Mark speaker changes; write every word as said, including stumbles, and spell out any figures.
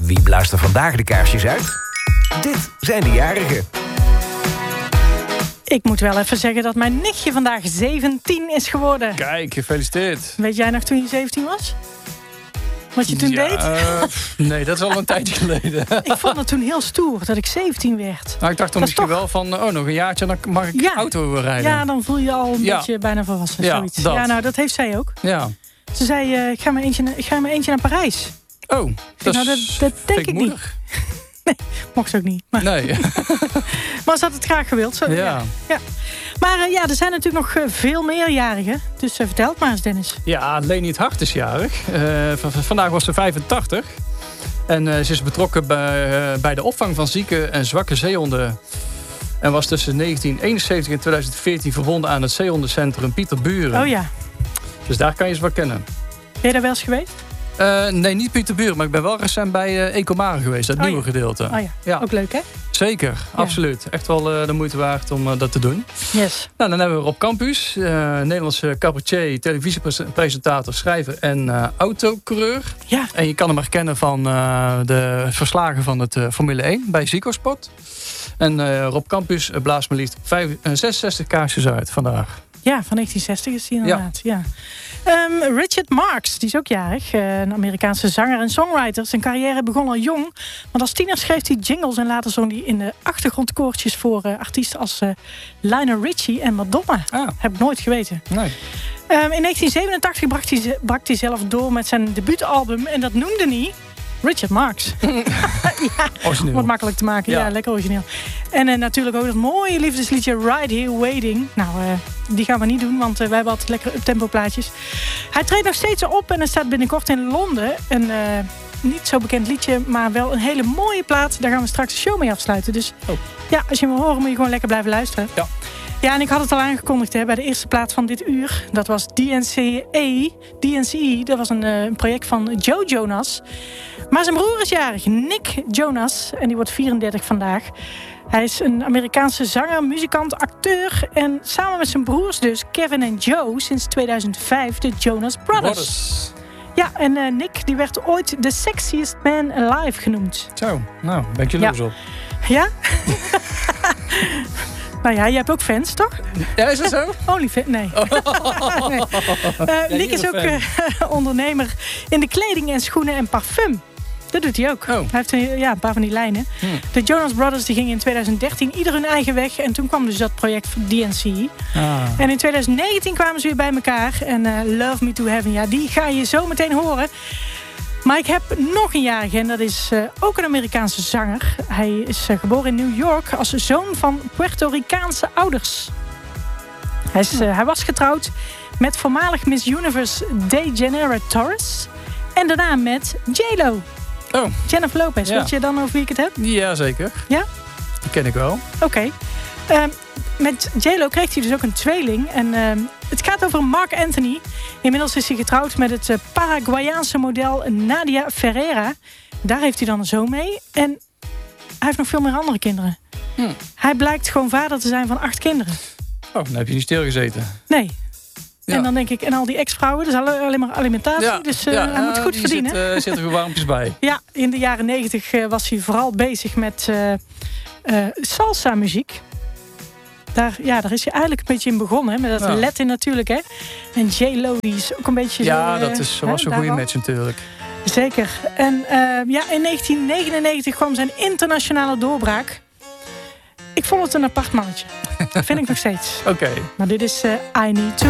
Speaker 1: Wie blaast er vandaag de kaarsjes uit? Dit zijn de jarigen.
Speaker 2: Ik moet wel even zeggen dat mijn nichtje vandaag zeventien is geworden.
Speaker 3: Kijk, gefeliciteerd.
Speaker 2: Weet jij nog toen je zeventien was? Wat je toen
Speaker 3: ja,
Speaker 2: deed?
Speaker 3: Uh, nee, dat is al een tijdje geleden.
Speaker 2: Ik vond het toen heel stoer dat ik zeventien werd.
Speaker 3: Nou, ik dacht dan misschien toch wel van, oh, nog een jaartje en dan mag ik ja. auto rijden.
Speaker 2: Ja, dan voel je al een ja. beetje bijna volwassen.
Speaker 3: Ja,
Speaker 2: zoiets.
Speaker 3: dat.
Speaker 2: Ja, nou, dat heeft zij ook.
Speaker 3: Ja.
Speaker 2: Ze zei, uh, ik ga maar eentje, ik ga maar eentje naar Parijs.
Speaker 3: Oh, dat,
Speaker 2: nou, dat, dat denk ik niet. Nee, mocht ze ook niet. Maar,
Speaker 3: nee.
Speaker 2: maar ze had het graag gewild. Zo, ja. Ja. ja. Maar uh, ja, er zijn natuurlijk nog uh, veel meerjarigen. Dus uh, vertel het maar eens, Dennis.
Speaker 3: Ja, Leni het Hart is jarig. Uh, v- vandaag was ze vijfentachtig. En uh, ze is betrokken bij, uh, bij de opvang van zieke en zwakke zeehonden. En was tussen negentien eenenzeventig en twintig veertien verbonden aan het zeehondencentrum Pieterburen.
Speaker 2: Oh ja.
Speaker 3: Dus daar kan je ze wel kennen.
Speaker 2: Ben je daar wel eens geweest?
Speaker 3: Uh, nee, niet Pieterburen, maar ik ben wel recent bij uh, Ecomare geweest, dat
Speaker 2: oh,
Speaker 3: nieuwe
Speaker 2: ja.
Speaker 3: gedeelte.
Speaker 2: Oh ja. ja, ook leuk hè?
Speaker 3: Zeker, ja. absoluut. Echt wel uh, de moeite waard om uh, dat te doen.
Speaker 2: Yes.
Speaker 3: Nou, dan hebben we Rob Campus, uh, Nederlandse cabaretier, televisiepresentator, schrijver en uh, autocoureur.
Speaker 2: Ja.
Speaker 3: En je kan hem herkennen van uh, de verslagen van het uh, Formule één bij Zico Sport. En uh, Rob Campus uh, blaast maar liefst vijf, uh, zesenzestig kaarsjes uit vandaag.
Speaker 2: Ja, van negentien zestig is hij inderdaad. Ja. Ja. Um, Richard Marx, die is ook jarig. Uh, een Amerikaanse zanger en songwriter. Zijn carrière begon al jong. Want als tiener schreef hij jingles en later zong hij in de achtergrondkoortjes voor uh, artiesten als uh, Lionel Richie en Madonna.
Speaker 3: Ah.
Speaker 2: Heb ik nooit geweten.
Speaker 3: Nee.
Speaker 2: Um, in negentien zevenentachtig brak hij, brak hij zelf door met zijn debuutalbum. En dat noemde hij Richard Marx. Ja,
Speaker 3: origineel.
Speaker 2: Wat makkelijk te maken. Ja, ja lekker origineel. En uh, natuurlijk ook dat mooie liefdesliedje Right Here Waiting. Nou, uh, die gaan we niet doen, want uh, wij hebben altijd lekkere uptempo plaatjes. Hij treedt nog steeds op en hij staat binnenkort in Londen. Een uh, niet zo bekend liedje, maar wel een hele mooie plaat. Daar gaan we straks de show mee afsluiten. Dus oh. ja, als je hem wil horen, moet je gewoon lekker blijven luisteren.
Speaker 3: Ja.
Speaker 2: Ja, en ik had het al aangekondigd hè, bij de eerste plaat van dit uur. Dat was D N C E. D N C E, dat was een, uh, een project van Joe Jonas. Maar zijn broer is jarig, Nick Jonas. En die wordt vierendertig vandaag. Hij is een Amerikaanse zanger, muzikant, acteur. En samen met zijn broers dus, Kevin en Joe, sinds tweeduizend vijf de Jonas Brothers. Brothers. Ja, en uh, Nick die werd ooit de sexiest man alive genoemd.
Speaker 3: Zo, nou, ben ik je los
Speaker 2: ja.
Speaker 3: op.
Speaker 2: Ja? Nou ja, je hebt ook fans, toch?
Speaker 3: Ja, is dat zo?
Speaker 2: Onlyfans, nee. Oh. nee. Uh, ja, Nick is ook uh, ondernemer in de kleding en schoenen en parfum. Dat doet hij ook. Oh. Hij heeft een, ja, een paar van die lijnen. Hmm. De Jonas Brothers die gingen in twintig dertien ieder hun eigen weg. En toen kwam dus dat project van D N C E. Ah. En in twintig negentien kwamen ze weer bij elkaar. En uh, Love Me To Heaven, ja, die ga je zo meteen horen. Maar ik heb nog een jarige en dat is uh, ook een Amerikaanse zanger. Hij is uh, geboren in New York als zoon van Puerto Ricaanse ouders. Hij, is, uh, hij was getrouwd met voormalig Miss Universe Dejanira Torres. En daarna met J-Lo.
Speaker 3: Oh.
Speaker 2: Jennifer Lopez. Ja. Weet je dan over wie ik het heb?
Speaker 3: Ja, zeker.
Speaker 2: Ja?
Speaker 3: Die ken ik wel.
Speaker 2: Oké. Okay. Uh, met J-Lo kreeg hij dus ook een tweeling. En uh, het gaat over Mark Anthony. Inmiddels is hij getrouwd met het uh, Paraguayaanse model Nadia Ferreira. Daar heeft hij dan een zoon mee. En hij heeft nog veel meer andere kinderen. Hm. Hij blijkt gewoon vader te zijn van acht kinderen.
Speaker 3: Oh, dan heb je niet stilgezeten.
Speaker 2: Nee. Ja. En dan denk ik, en al die ex-vrouwen, dat is alleen maar alimentatie. Ja, dus uh, ja, hij moet goed
Speaker 3: die
Speaker 2: verdienen.
Speaker 3: Zit, uh, zitten er warmpjes bij.
Speaker 2: Ja, in de jaren negentig uh, was hij vooral bezig met uh, uh, salsa-muziek. Daar, ja, daar is hij eigenlijk een beetje in begonnen. Hè, met dat ja. Latin natuurlijk. Hè. En J-Lo die is ook een beetje
Speaker 3: ja,
Speaker 2: zo...
Speaker 3: Ja, dat is, was een goede match natuurlijk.
Speaker 2: Zeker. En uh, ja, in negentien negenennegentig kwam zijn internationale doorbraak. Ik vond het een apart mannetje. Dat vind ik nog steeds.
Speaker 3: Oké. Okay.
Speaker 2: Maar dit is uh, I Need To